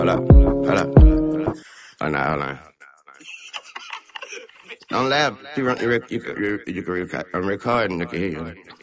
Hold up, hold up. Oh, no, hold on. Don't laugh. You can I'm recording, they can hear you.